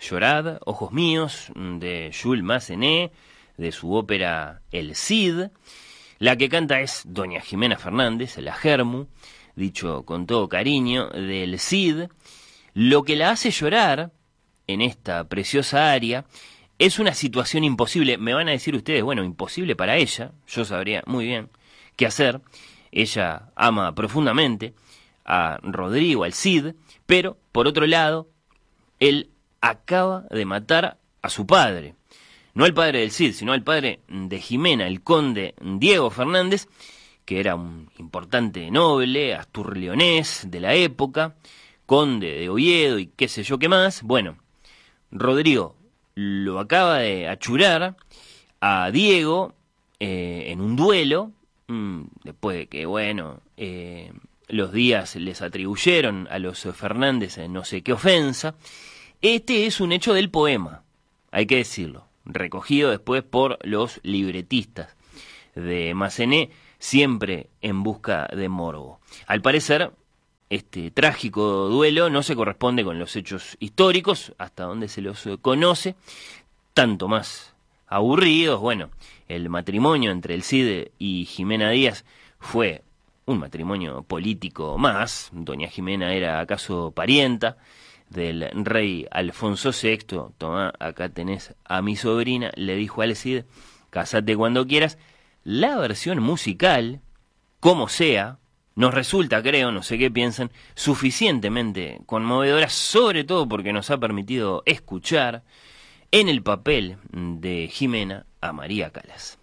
Llorad, ojos míos, de Jules Massenet, de su ópera El Cid. La que canta es doña Jimena Fernández, la Germu, dicho con todo cariño, del Cid. Lo que la hace llorar en esta preciosa aria es una situación imposible. Me van a decir ustedes, bueno, imposible para ella, yo sabría muy bien qué hacer. Ella ama profundamente a Rodrigo, al Cid, pero, por otro lado, él acaba de matar a su padre. No al padre del Cid, sino al padre de Jimena, el conde Diego Fernández, que era un importante noble, asturleonés de la época, conde de Oviedo y qué sé yo qué más. Bueno, Rodrigo lo acaba de achurar a Diego en un duelo, después de que, bueno, los días les atribuyeron a los Fernández no sé qué ofensa. Este es un hecho del poema, hay que decirlo, recogido después por los libretistas de Massenet, siempre en busca de morbo. Al parecer, este trágico duelo no se corresponde con los hechos históricos, hasta donde se los conoce, tanto más aburridos. Bueno, el matrimonio entre el Cid y Jimena Díaz fue un matrimonio político más. Doña Jimena era acaso parienta del rey Alfonso VI. Tomá, acá tenés a mi sobrina, le dijo al Cid, casate cuando quieras. La versión musical, como sea, nos resulta, creo, no sé qué piensan, suficientemente conmovedora, sobre todo porque nos ha permitido escuchar en el papel de Jimena a María Callas.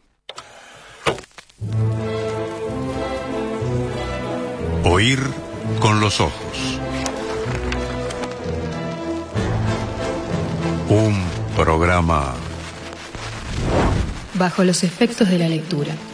Oír con los ojos. Un programa bajo los efectos de la lectura.